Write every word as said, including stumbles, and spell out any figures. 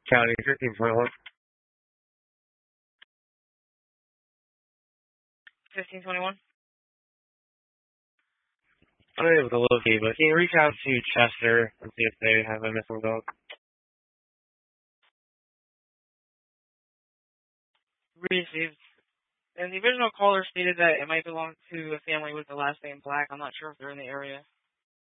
County fifteen twenty-one. fifteen twenty-one? I'm unable to locate, but can you reach out to Chester and see if they have a missing dog? Received. And the original caller stated that it might belong to a family with the last name Black. I'm not sure if they're in the area.